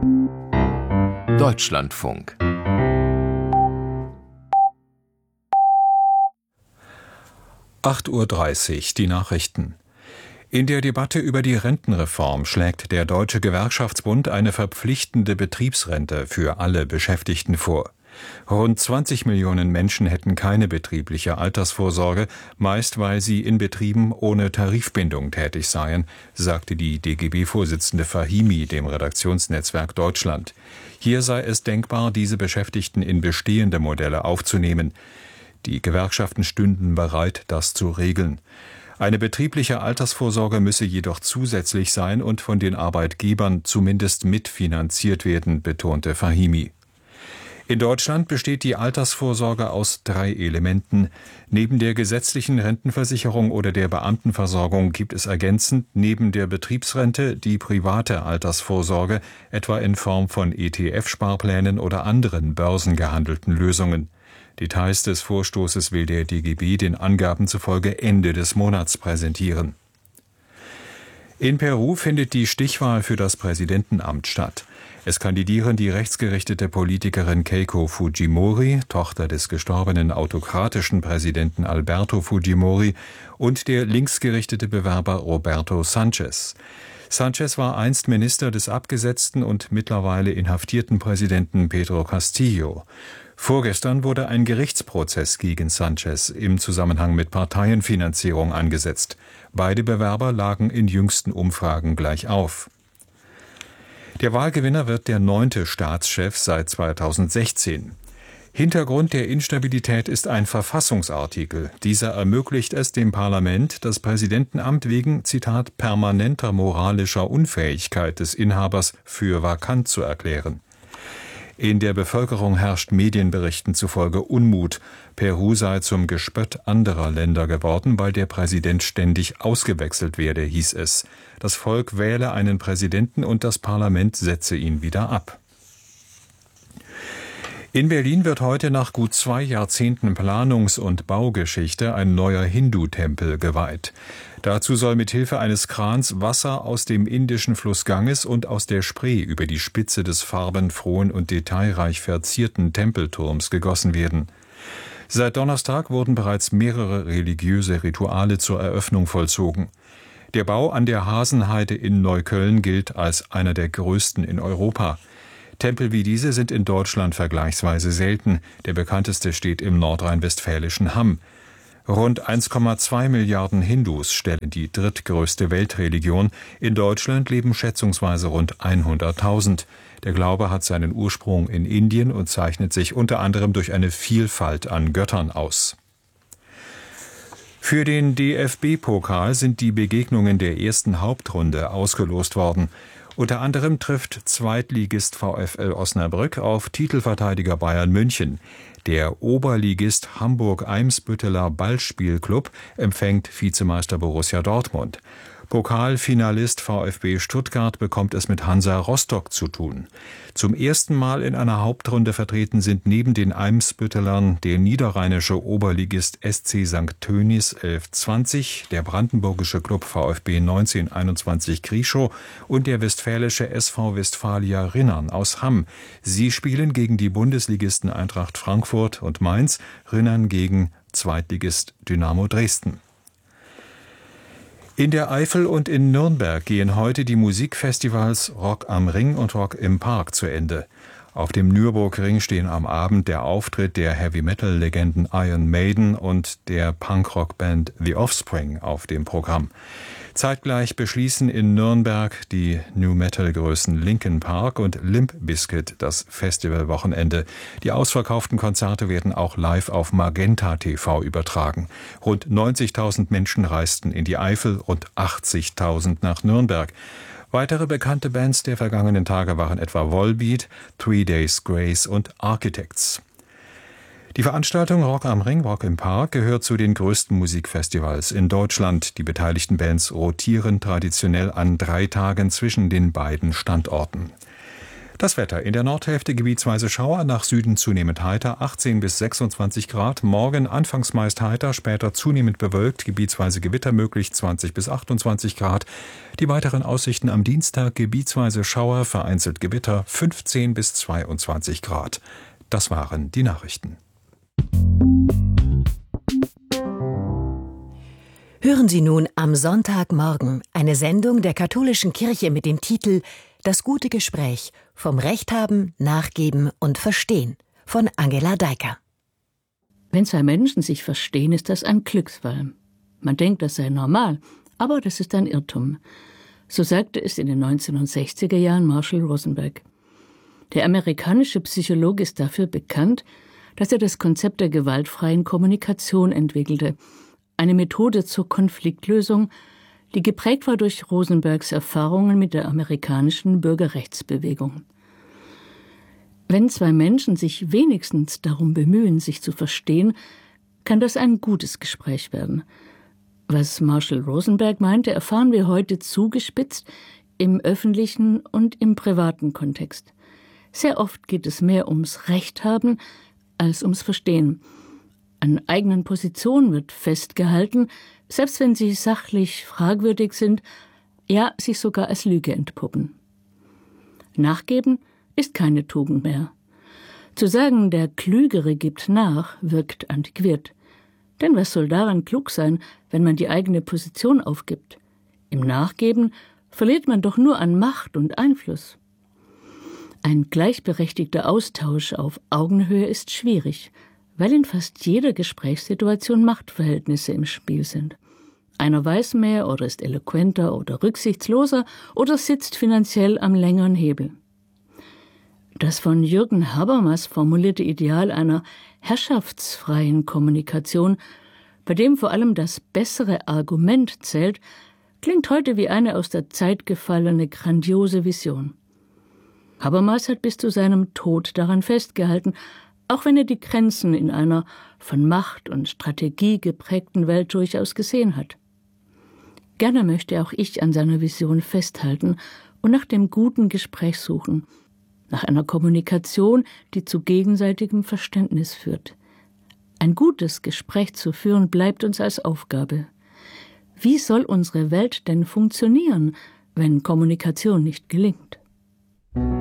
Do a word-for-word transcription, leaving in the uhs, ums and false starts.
Deutschlandfunk. acht Uhr dreißig, die Nachrichten. In der Debatte über die Rentenreform schlägt der Deutsche Gewerkschaftsbund eine verpflichtende Betriebsrente für alle Beschäftigten vor. Rund zwanzig Millionen Menschen hätten keine betriebliche Altersvorsorge, meist weil sie in Betrieben ohne Tarifbindung tätig seien, sagte die D G B-Vorsitzende Fahimi dem Redaktionsnetzwerk Deutschland. Hier sei es denkbar, diese Beschäftigten in bestehende Modelle aufzunehmen. Die Gewerkschaften stünden bereit, das zu regeln. Eine betriebliche Altersvorsorge müsse jedoch zusätzlich sein und von den Arbeitgebern zumindest mitfinanziert werden, betonte Fahimi. In Deutschland besteht die Altersvorsorge aus drei Elementen. Neben der gesetzlichen Rentenversicherung oder der Beamtenversorgung gibt es ergänzend neben der Betriebsrente die private Altersvorsorge, etwa in Form von E T F-Sparplänen oder anderen börsengehandelten Lösungen. Details des Vorstoßes will der D G B den Angaben zufolge Ende des Monats präsentieren. In Peru findet die Stichwahl für das Präsidentenamt statt. Es kandidieren die rechtsgerichtete Politikerin Keiko Fujimori, Tochter des gestorbenen autokratischen Präsidenten Alberto Fujimori, und der linksgerichtete Bewerber Roberto Sanchez. Sanchez war einst Minister des abgesetzten und mittlerweile inhaftierten Präsidenten Pedro Castillo. Vorgestern wurde ein Gerichtsprozess gegen Sanchez im Zusammenhang mit Parteienfinanzierung angesetzt. Beide Bewerber lagen in jüngsten Umfragen gleich auf. Der Wahlgewinner wird der neunte Staatschef seit zweitausendsechzehn. Hintergrund der Instabilität ist ein Verfassungsartikel. Dieser ermöglicht es dem Parlament, das Präsidentenamt wegen, Zitat, permanenter moralischer Unfähigkeit des Inhabers für vakant zu erklären. In der Bevölkerung herrscht Medienberichten zufolge Unmut. Peru sei zum Gespött anderer Länder geworden, weil der Präsident ständig ausgewechselt werde, hieß es. Das Volk wähle einen Präsidenten und das Parlament setze ihn wieder ab. In Berlin wird heute nach gut zwei Jahrzehnten Planungs- und Baugeschichte ein neuer Hindu-Tempel geweiht. Dazu soll mithilfe eines Krans Wasser aus dem indischen Fluss Ganges und aus der Spree über die Spitze des farbenfrohen und detailreich verzierten Tempelturms gegossen werden. Seit Donnerstag wurden bereits mehrere religiöse Rituale zur Eröffnung vollzogen. Der Bau an der Hasenheide in Neukölln gilt als einer der größten in Europa. Tempel wie diese sind in Deutschland vergleichsweise selten. Der bekannteste steht im nordrhein-westfälischen Hamm. Rund eins Komma zwei Milliarden Hindus stellen die drittgrößte Weltreligion. In Deutschland leben schätzungsweise rund hunderttausend. Der Glaube hat seinen Ursprung in Indien und zeichnet sich unter anderem durch eine Vielfalt an Göttern aus. Für den D F B-Pokal sind die Begegnungen der ersten Hauptrunde ausgelost worden. Unter anderem trifft Zweitligist VfL Osnabrück auf Titelverteidiger Bayern München. Der Oberligist Hamburg-Eimsbütteler Ballspielclub empfängt Vizemeister Borussia Dortmund. Pokalfinalist VfB Stuttgart bekommt es mit Hansa Rostock zu tun. Zum ersten Mal in einer Hauptrunde vertreten sind neben den Eimsbüttelern der niederrheinische Oberligist S C Sankt Tönis elf zwanzig, der brandenburgische Klub VfB neunzehnhunderteinundzwanzig Krieschow und der westfälische S V Westfalia Rinnern aus Hamm. Sie spielen gegen die Bundesligisten Eintracht Frankfurt und Mainz, Rinnern gegen Zweitligist Dynamo Dresden. In der Eifel und in Nürnberg gehen heute die Musikfestivals Rock am Ring und Rock im Park zu Ende. Auf dem Nürburgring stehen am Abend der Auftritt der Heavy-Metal-Legenden Iron Maiden und der Punkrock-Band The Offspring auf dem Programm. Zeitgleich beschließen in Nürnberg die New-Metal-Größen Linkin Park und Limp Bizkit das Festivalwochenende. Die ausverkauften Konzerte werden auch live auf Magenta T V übertragen. Rund neunzigtausend Menschen reisten in die Eifel, rund achtzigtausend nach Nürnberg. Weitere bekannte Bands der vergangenen Tage waren etwa Volbeat, Three Days Grace und Architects. Die Veranstaltung Rock am Ring, Rock im Park gehört zu den größten Musikfestivals in Deutschland. Die beteiligten Bands rotieren traditionell an drei Tagen zwischen den beiden Standorten. Das Wetter: in der Nordhälfte gebietsweise Schauer, nach Süden zunehmend heiter, achtzehn bis sechsundzwanzig Grad. Morgen anfangs meist heiter, später zunehmend bewölkt, gebietsweise Gewitter möglich, zwanzig bis achtundzwanzig Grad. Die weiteren Aussichten: am Dienstag gebietsweise Schauer, vereinzelt Gewitter, fünfzehn bis zweiundzwanzig Grad. Das waren die Nachrichten. Hören Sie nun am Sonntagmorgen eine Sendung der katholischen Kirche mit dem Titel »Das gute Gespräch« vom Recht haben, Nachgeben und Verstehen von Angela Deiker. Wenn zwei Menschen sich verstehen, ist das ein Glücksfall. Man denkt, das sei normal, aber das ist ein Irrtum. So sagte es in den neunzehnhundertsechziger Jahren Marshall Rosenberg. Der amerikanische Psychologe ist dafür bekannt, dass er das Konzept der gewaltfreien Kommunikation entwickelte, eine Methode zur Konfliktlösung, die geprägt war durch Rosenbergs Erfahrungen mit der amerikanischen Bürgerrechtsbewegung. Wenn zwei Menschen sich wenigstens darum bemühen, sich zu verstehen, kann das ein gutes Gespräch werden. Was Marshall Rosenberg meinte, erfahren wir heute zugespitzt im öffentlichen und im privaten Kontext. Sehr oft geht es mehr ums Recht haben als ums Verstehen. An eigenen Positionen wird festgehalten, selbst wenn sie sachlich fragwürdig sind, ja, sich sogar als Lüge entpuppen. Nachgeben ist keine Tugend mehr. Zu sagen, der Klügere gibt nach, wirkt antiquiert. Denn was soll daran klug sein, wenn man die eigene Position aufgibt? Im Nachgeben verliert man doch nur an Macht und Einfluss. Ein gleichberechtigter Austausch auf Augenhöhe ist schwierig, weil in fast jeder Gesprächssituation Machtverhältnisse im Spiel sind. Einer weiß mehr oder ist eloquenter oder rücksichtsloser oder sitzt finanziell am längeren Hebel. Das von Jürgen Habermas formulierte Ideal einer herrschaftsfreien Kommunikation, bei dem vor allem das bessere Argument zählt, klingt heute wie eine aus der Zeit gefallene grandiose Vision. Habermas hat bis zu seinem Tod daran festgehalten, auch wenn er die Grenzen in einer von Macht und Strategie geprägten Welt durchaus gesehen hat. Gerne möchte auch ich an seiner Vision festhalten und nach dem guten Gespräch suchen, nach einer Kommunikation, die zu gegenseitigem Verständnis führt. Ein gutes Gespräch zu führen, bleibt uns als Aufgabe. Wie soll unsere Welt denn funktionieren, wenn Kommunikation nicht gelingt?